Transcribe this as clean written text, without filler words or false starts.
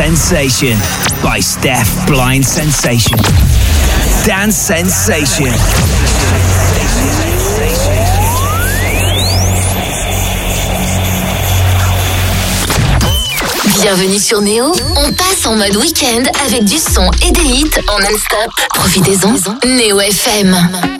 Sensation by Steph Blind Sensation. Dance Sensation. Bienvenue sur Néo, on passe en mode week-end avec du son et des hits en non-stop. Profitez-en, Néo FM.